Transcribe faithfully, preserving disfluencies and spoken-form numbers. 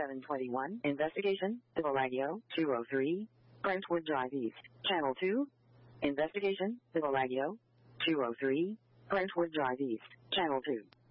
seven twenty-one. Investigation, Civil Radio, two oh three, Brentwood Drive East. Channel two. Investigation, Civil Radio, two oh three, Brentwood Drive East. Channel two.